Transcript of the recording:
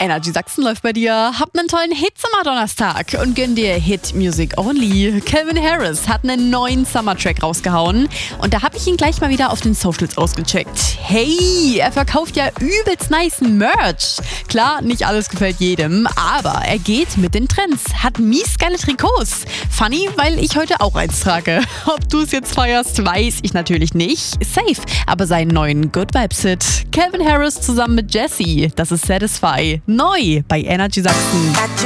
Energy Sachsen läuft bei dir. Hab einen tollen Hit Donnerstag und gönn dir Hit Music Only. Calvin Harris hat einen neuen Summer-Track rausgehauen und da habe ich ihn gleich mal wieder auf den Socials ausgecheckt. Hey, er verkauft ja übelst nice Merch. Klar, nicht alles gefällt jedem, aber er geht mit den Trends. Hat mies geile Trikots. Funny, weil ich heute auch eins trage. Ob du es jetzt feierst, weiß ich natürlich nicht. Safe, aber seinen neuen Good Vibes Hit. Calvin Harris zusammen mit Jessie. Das ist Satisfy. Neu bei Energy Sachsen.